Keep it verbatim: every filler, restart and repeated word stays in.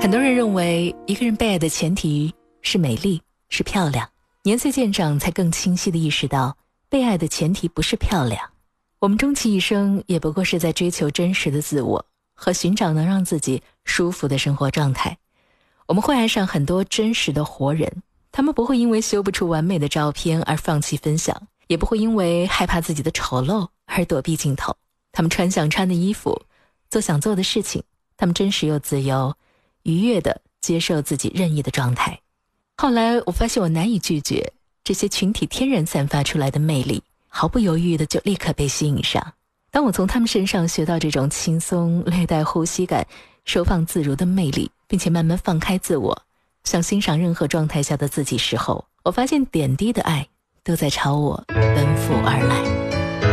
很多人认为一个人被爱的前提是美丽，是漂亮。年岁渐长才更清晰地意识到，被爱的前提不是漂亮。我们终其一生也不过是在追求真实的自我和寻找能让自己舒服的生活状态。我们会爱上很多真实的活人，他们不会因为修不出完美的照片而放弃分享，也不会因为害怕自己的丑陋而躲避镜头。他们穿想穿的衣服，做想做的事情，他们真实又自由，愉悦地接受自己任意的状态。后来我发现我难以拒绝这些群体天然散发出来的魅力，毫不犹豫地就立刻被吸引上。当我从他们身上学到这种轻松略带呼吸感收放自如的魅力，并且慢慢放开自我，想欣赏任何状态下的自己时候，我发现点滴的爱都在朝我奔赴而来。